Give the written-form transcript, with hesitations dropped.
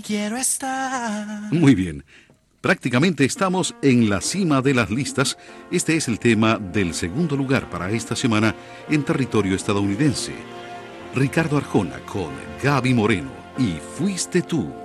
quiero estar. Muy bien. Prácticamente estamos en la cima de las listas. Este es el tema del segundo lugar para esta semana en territorio estadounidense. Ricardo Arjona con Gaby Moreno y Fuiste tú.